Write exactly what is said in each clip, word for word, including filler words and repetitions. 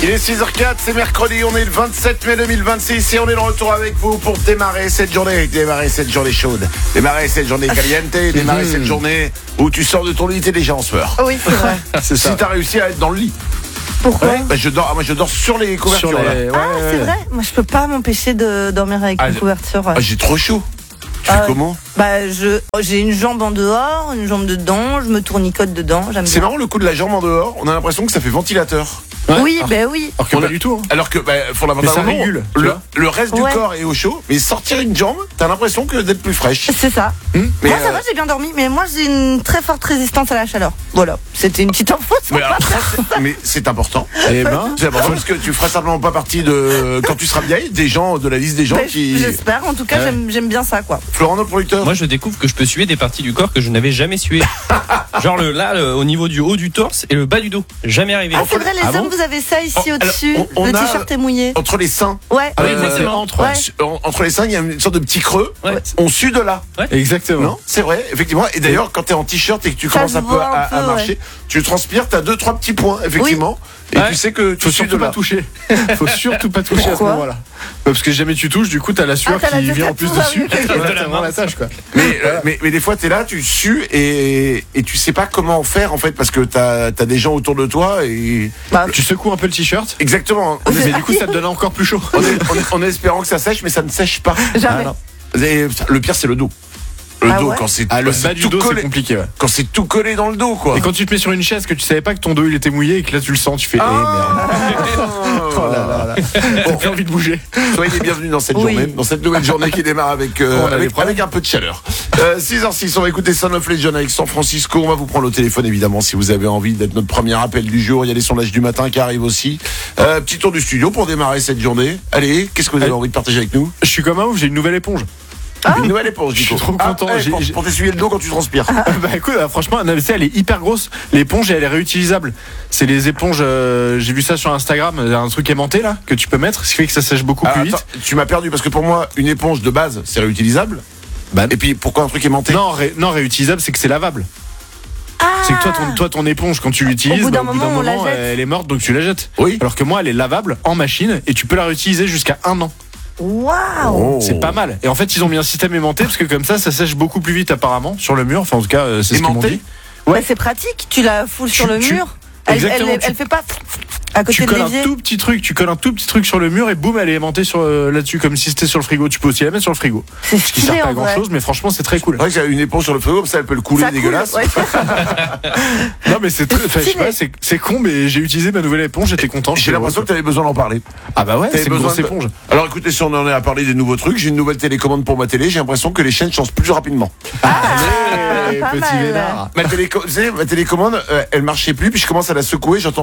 est six heures zéro quatre, c'est mercredi, on est le vingt-sept mai deux mille vingt-six et on est de retour avec vous pour démarrer cette journée, démarrer cette journée chaude, démarrer cette journée caliente, démarrer cette journée où tu sors de ton lit et t'es déjà en sueur. Oui, c'est vrai. C'est ça. Si t'as réussi à être dans le lit. Pourquoi ouais. bah je dors, moi je dors sur les couvertures. Sur les... Ah, ouais, c'est ouais. vrai. Moi, je peux pas m'empêcher de dormir avec ah, une couverture. Ah, j'ai trop chaud. Tu ah, fais comment? Bah, je, j'ai une jambe en dehors, une jambe dedans, je me tournicote dedans. J'aime c'est bien. marrant le coup de la jambe en dehors. On a l'impression que ça fait ventilateur. Ouais. Oui, alors, ben bah oui. Alors que pas a, du tout. Hein. Alors que, bah, fondamentalement, ça régule. Le, le reste ouais. du corps est au chaud, mais sortir une jambe, t'as l'impression que d'être plus fraîche. C'est ça. Hum mais moi, euh... ça va, j'ai bien dormi, mais moi, j'ai une très forte résistance à la chaleur. Voilà. C'était une petite info. Mais, alors, c'est, mais c'est important. Eh ben, c'est important parce que tu feras simplement pas partie de, quand tu seras vieille, des gens, de la liste des gens bah, qui. J'espère. En tout cas, ouais. j'aime, j'aime bien ça, quoi. Florent, notre producteur. Moi, je découvre que je peux suer des parties du corps que je n'avais jamais sué. Genre le, là, le, au niveau du haut du torse et le bas du dos. Jamais arrivé. Ah, c'est vrai, les ah hommes, bon vous avez ça ici oh, au-dessus. Alors, on, on le t-shirt est mouillé. Entre les seins. Ouais. Ah, euh, exactement. Entre, ouais. entre les seins, il y a une sorte de petit creux. Ouais. On sue de là. Ouais. Exactement. Non, c'est vrai, effectivement. Et d'ailleurs, quand t'es en t-shirt et que tu ça commences un peu, à, un peu à marcher, ouais. tu transpires, t'as deux, trois petits points, effectivement. Oui. Et ouais. tu sais que tu faut surtout pas toucher. Faut surtout pas toucher à ce moment-là. Parce que jamais tu touches, du coup t'as la sueur ah, t'as qui la vient en plus dessus. T'as la tâche quoi. Mais, euh, mais mais des fois t'es là, tu sues et et tu sais pas comment faire en fait parce que t'as t'as des gens autour de toi et bah, tu secoues un peu le t-shirt. Exactement. Mais du coup ça te donne encore plus chaud. On est en espérant que ça sèche, mais ça ne sèche pas. Jamais. Et le pire c'est le dos. Le ah dos ouais. quand c'est ah, le quand bas du dos collé. C'est compliqué ouais. Quand c'est tout collé dans le dos quoi. Et quand tu te mets sur une chaise que tu savais pas que ton dos il était mouillé et que là tu le sens tu fais ah eh merde. Oh là là là. Bon, t'as envie de bouger. Soyez les bienvenus dans cette oui. journée, dans cette nouvelle journée qui démarre avec euh, oh, avec, avec un peu de chaleur. Euh, six heures six, on va écouter Son of Legend avec San Francisco. On va vous prendre au téléphone évidemment si vous avez envie d'être notre premier appel du jour. Il y a les sondages du matin qui arrivent aussi. Euh, petit tour du studio pour démarrer cette journée. Allez, qu'est-ce que vous avez envie de partager avec nous? Je suis comme un ouf, j'ai une nouvelle éponge. Ah. Une nouvelle éponge, je suis trop content. Ah, pour, pour t'essuyer le dos quand tu transpires. Ah, bah écoute, euh, franchement, elle est hyper grosse. L'éponge, elle est réutilisable. C'est les éponges. Euh, j'ai vu ça sur Instagram. Il y a un truc aimanté là que tu peux mettre, ce qui fait que ça sèche beaucoup ah, plus attends, vite. Tu m'as perdu parce que pour moi, une éponge de base, c'est réutilisable. Bah, et puis pourquoi un truc aimanté? Non, ré, non, réutilisable, c'est que c'est lavable. Ah. C'est que toi ton, toi, ton éponge, quand tu l'utilises, au bout d'un bah, moment, bout d'un moment elle est morte, donc tu la jettes. Oui. Alors que moi, elle est lavable en machine et tu peux la réutiliser jusqu'à un an. Waouh, oh. C'est pas mal. Et en fait, ils ont mis un système aimanté parce que comme ça, ça sèche beaucoup plus vite apparemment sur le mur. Enfin, en tout cas, c'est ce qu'ils m'ont dit. Ouais. Bah, c'est pratique. Tu la foules sur le tu, mur. Elle, elle, elle, elle fait pas à côté tu de colles l'évier. un tout petit truc, tu colles un tout petit truc sur le mur et boum, elle est aimantée sur euh, là-dessus comme si c'était sur le frigo. Tu peux aussi la mettre sur le frigo. C'est ce qui sert pas à grand chose, mais franchement, c'est très cool. C'est vrai que j'ai une éponge sur le frigo, comme ça, elle peut le couler ça dégueulasse. Coule, ouais. Non, mais c'est très, je sais pas, c'est, c'est con, mais j'ai utilisé ma nouvelle éponge, j'étais content. J'ai l'impression que tu avais besoin d'en parler. Ah bah ouais, c'est une grosse de... éponge. Alors écoutez, si on en est à parler des nouveaux trucs, j'ai une nouvelle télécommande pour ma télé. J'ai l'impression que les chaînes changent plus rapidement. Ah, allez, pas petit mal. vénard. Ma, téléco... ma télécommande, euh, elle marchait plus, puis je commence à la secouer, j'entends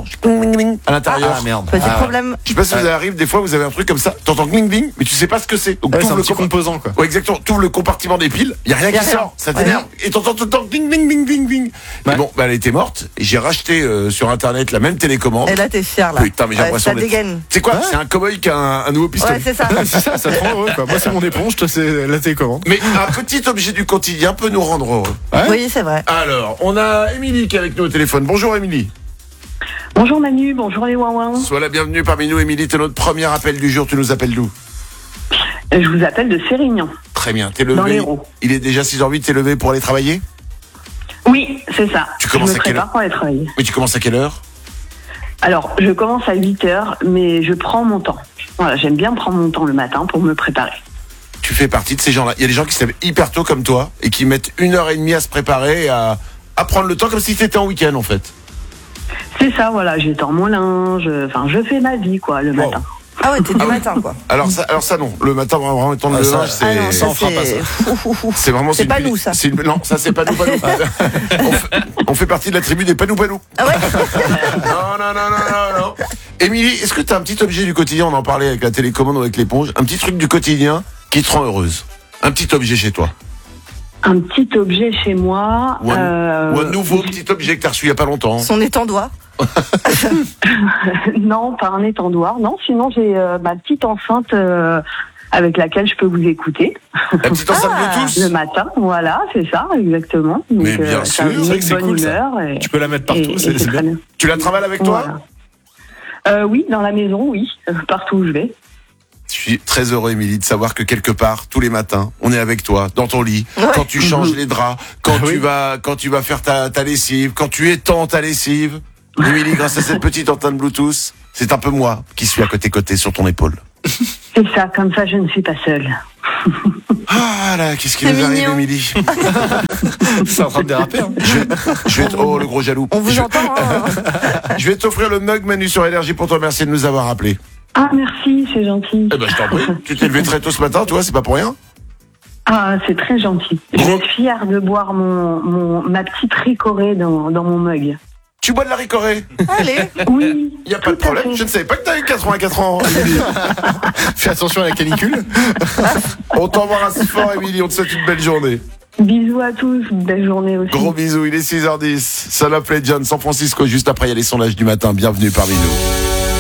à l'intérieur. Ah merde. Petit ah, problème. Je sais pas si ça vous arrive, des fois vous avez un truc comme ça, t'entends gling gling, mais tu sais pas ce que c'est. Donc ouais, c'est un le petit comp... composant quoi. Ouais, exactement. T'ouvres le compartiment des piles, y a rien y a qui rien. sort, ça t'énerve. Ouais. Et t'entends tout le temps gling gling gling gling gling. Ouais. Bon, bah elle était morte. Et j'ai racheté euh, sur internet la même télécommande. Et là t'es fier là. Putain, mais j'ai ouais, l'impression d'être. Dégaine. C'est quoi? Ouais. C'est un cowboy qui a un, un nouveau pistolet. Ouais, c'est ça. c'est ça, ça te rend heureux quoi. Moi c'est mon éponge, toi c'est la télécommande. Mais un petit objet du quotidien peut nous rendre heureux. Ouais. Oui, c'est vrai. Alors, on a Émilie qui est avec nous au téléphone. Bonjour Émilie. Bonjour Manu, bonjour les ouin-ouin. Sois la bienvenue parmi nous Émilie, t'es notre premier appel du jour, tu nous appelles d'où? Je vous appelle de Sérignan. Très bien, t'es levé. Dans l'Hérault. Il est déjà six heures huit, t'es levé pour aller travailler? Oui, c'est ça. Tu commences je me à quelle prépare heure pour aller travailler. Oui, tu commences à quelle heure? Alors, je commence à huit heures, mais je prends mon temps. Voilà, j'aime bien prendre mon temps le matin pour me préparer. Tu fais partie de ces gens-là. Il y a des gens qui se lèvent hyper tôt comme toi et qui mettent une heure et demie à se préparer et à, à prendre le temps comme si t'étais en week-end en fait. C'est ça, voilà, j'étends mon linge, enfin, je fais ma vie, quoi, le wow. matin. Ah ouais, t'es du ah matin, quoi. Alors ça, alors ça non. Le matin, vraiment étendre ah, le ça, linge, c'est... Ah non, ça, ça, on fera pas ça. C'est vraiment... C'est, c'est pas une... nous, ça. C'est une... Non, ça, c'est pas nous, pas nous. on, fait... on fait partie de la tribu des panou panou. Ah ouais. Non, non, non, non, non, non. Émilie, est-ce que t'as un petit objet du quotidien, on en parlait avec la télécommande ou avec l'éponge, un petit truc du quotidien qui te rend heureuse? Un petit objet chez toi? Un petit objet chez moi... Ou un, euh... ou un nouveau petit objet que t'as reçu il y a pas longtemps? Son étendoir. Non, pas un étendoir. Non, sinon j'ai euh, ma petite enceinte euh, avec laquelle je peux vous écouter. La petite enceinte Ah. Bluetooth. Le matin, voilà, c'est ça, exactement. Donc, Mais bien euh, sûr, ça me c'est met vrai que de c'est bonne cool, ça. humeur et- Tu peux la mettre partout, et- c'est, et c'est bien. très bien. Tu la travailles avec toi? Voilà. Euh, oui, dans la maison, oui, euh, partout où je vais. Je suis très heureux, Émilie, de savoir que quelque part, tous les matins, on est avec toi, dans ton lit, Ouais. quand tu changes les draps, quand Ah tu oui. vas, quand tu vas faire ta, ta lessive, quand tu étends ta lessive. Émilie, grâce à cette petite antenne Bluetooth, c'est un peu moi qui suis à côté-côté sur ton épaule. C'est ça, comme ça, je ne suis pas seule. Ah là, qu'est-ce qui C'est nous arrive, mignon. Émilie? C'est en train de déraper. Hein. Je vais, je vais t- oh, le gros jaloux. On vous je, entend, hein. je vais t'offrir le mug Manu sur Énergie pour te remercier de nous avoir appelés. Ah, merci, c'est gentil. Eh ben, je t'en prie. Tu t'es levé très tôt ce matin, toi, c'est pas pour rien? Ah, c'est très gentil. Je vais être fière de boire mon, mon, ma petite ricorée dans, dans mon mug. Tu bois de la ricorée? Allez. Oui. Y a pas de tout à problème. fait. Je ne savais pas que t'avais quatre-vingt-quatre ans, Émilie. Fais attention à la canicule. On t'embrasse fort, Émilie. On te souhaite une belle journée. Bisous à tous, belle journée aussi. Gros bisous. Il est six heures dix. Son of Legend, San Francisco. Juste après, il y a les sondages du matin. Bienvenue parmi nous.